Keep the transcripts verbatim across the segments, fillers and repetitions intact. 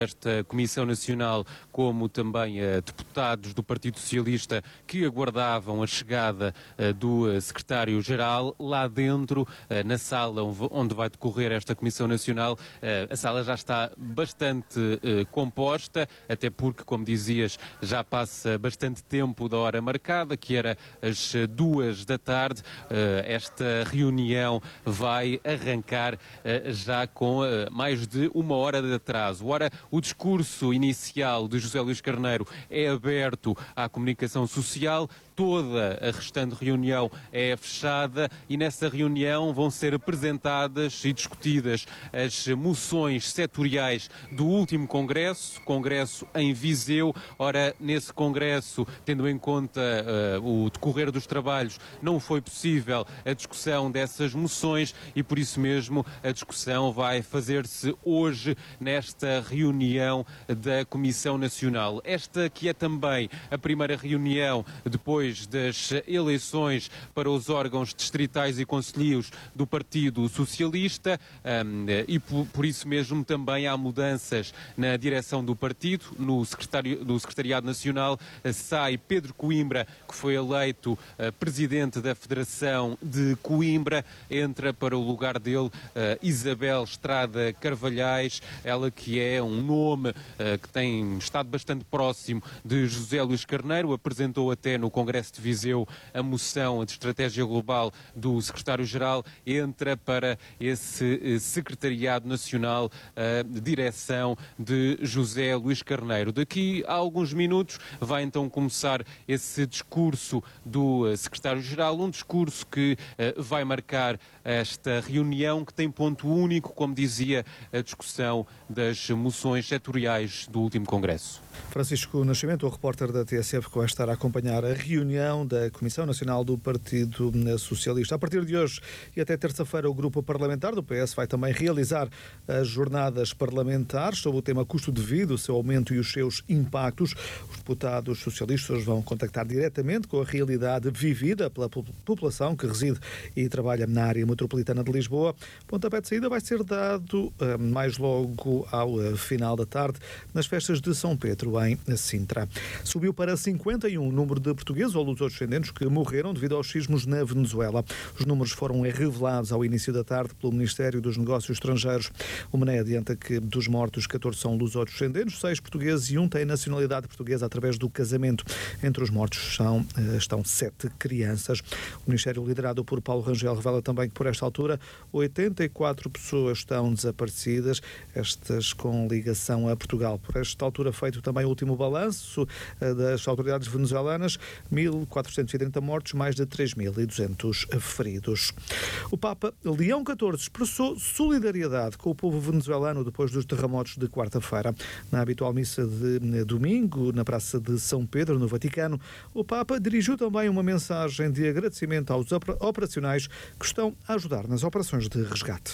esta Comissão Nacional, como também uh, deputados do Partido Socialista que aguardavam a chegada uh, do uh, Secretário-Geral lá dentro, uh, na sala onde vai decorrer esta Comissão Nacional. Uh, a sala já está bastante uh, composta, até porque, como dizias, já passa bastante tempo da hora marcada, que era as duas da tarde. Uh, esta reunião vai arrancar uh, já com uh, mais de uma hora de atraso. Ora, o discurso inicial de José Luís Carneiro é aberto à comunicação social, toda a restante reunião é fechada e nessa reunião vão ser apresentadas e discutidas as moções setoriais do último Congresso, Congresso em Viseu. Ora, nesse Congresso, tendo em conta uh, o decorrer dos trabalhos, não foi possível a discussão dessas moções e por isso mesmo a discussão vai fazer-se hoje nesta reunião da Comissão Nacional. Esta que é também a primeira reunião depois das eleições para os órgãos distritais e concelhios do Partido Socialista um, e por, por isso mesmo também há mudanças na direção do partido. No secretário, do Secretariado Nacional sai Pedro Coimbra, que foi eleito uh, presidente da Federação de Coimbra, entra para o lugar dele uh, Isabel Estrada Carvalhais, ela que é um nome uh, que tem estado bastante próximo de José Luís Carneiro, apresentou até no Congresso de Viseu a moção de estratégia global do secretário-geral, entra para esse secretariado nacional a direção de José Luís Carneiro. Daqui a alguns minutos vai então começar esse discurso do secretário-geral, um discurso que uh, vai marcar esta reunião que tem ponto único, como dizia, a discussão das moções setoriais do último Congresso. Francisco Nascimento, o repórter da T S F, que vai estar a acompanhar a reunião da Comissão Nacional do Partido Socialista. A partir de hoje e até terça-feira, o grupo parlamentar do P S vai também realizar as jornadas parlamentares sobre o tema custo de vida, o seu aumento e os seus impactos. Os deputados socialistas vão contactar diretamente com a realidade vivida pela população que reside e trabalha na área metropolitana de Lisboa. O pontapé de saída vai ser dado mais logo ao final da tarde nas festas de São Pedro, em Sintra. Subiu para cinquenta e um o número de portugueses ou lusodescendentes que morreram devido aos sismos na Venezuela. Os números foram revelados ao início da tarde pelo Ministério dos Negócios Estrangeiros. O M N E adianta que dos mortos, catorze são lusodescendentes, seis portugueses e um tem nacionalidade portuguesa através do casamento. Entre os mortos são, estão sete crianças. O Ministério, liderado por Paulo Rangel, revela também que por esta altura oitenta e quatro pessoas estão desaparecidas, estas com ligação a Portugal. Por esta altura feito também o último balanço das autoridades venezuelanas, mil quatrocentos e trinta mortos, mais de três mil e duzentos feridos. O Papa Leão catorze expressou solidariedade com o povo venezuelano depois dos terremotos de quarta-feira. Na habitual missa de domingo, na Praça de São Pedro, no Vaticano, o Papa dirigiu também uma mensagem de agradecimento aos operacionais que estão a ajudar nas operações de resgate.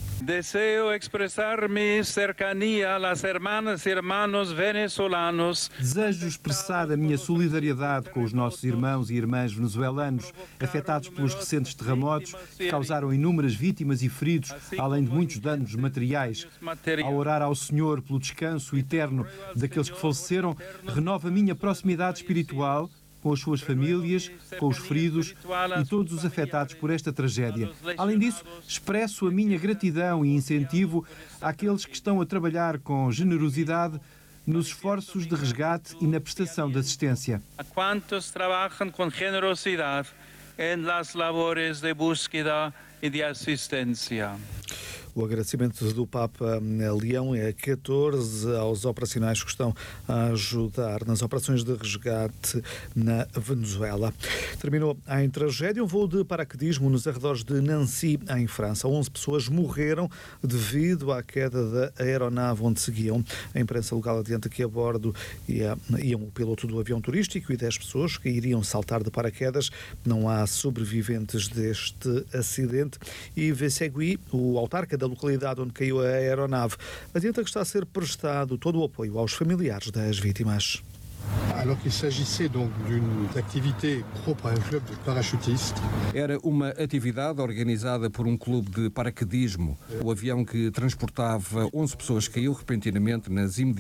Deseo expressar mi cercanía a las hermanas y hermanos venezolanos. Desejo expressar a minha solidariedade com os nossos irmãos e irmãs venezuelanos afetados pelos recentes terremotos que causaram inúmeras vítimas e feridos, além de muitos danos materiais. Ao orar ao Senhor pelo descanso eterno daqueles que faleceram, renovo a minha proximidade espiritual com as suas famílias, com os feridos e todos os afetados por esta tragédia. Além disso, expresso a minha gratidão e incentivo àqueles que estão a trabalhar com generosidade nos esforços de resgate e na prestação de assistência. A quantos trabalham com generosidade em las labores de búsqueda e de assistência. O agradecimento do Papa Leão é catorze aos operacionais que estão a ajudar nas operações de resgate na Venezuela. Terminou em tragédia um voo de paraquedismo nos arredores de Nancy, em França. onze pessoas morreram devido à queda da aeronave onde seguiam. A imprensa local adianta que a bordo iam o piloto do avião turístico e dez pessoas que iriam saltar de paraquedas. Não há sobreviventes deste acidente. E Vessegui, o autarca da localidade onde caiu a aeronave, adianta que está a ser prestado todo o apoio aos familiares das vítimas. alors qu'il s'agissait donc d'une activité propre à un club de parachutistes. Era uma atividade organizada por um clube de paraquedismo. O avião que transportava onze pessoas caiu repentinamente nas imediações